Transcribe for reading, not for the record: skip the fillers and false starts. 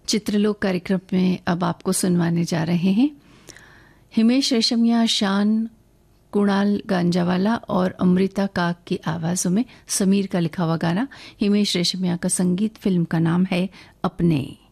चित्रलोक कार्यक्रम में अब आपको सुनवाने जा रहे हैं हिमेश रेशमिया, शान, कुणाल गांजावाला और अमृता काक की आवाज़ों में समीर का लिखा हुआ गाना। हिमेश रेशमिया का संगीत, फिल्म का नाम है अपने।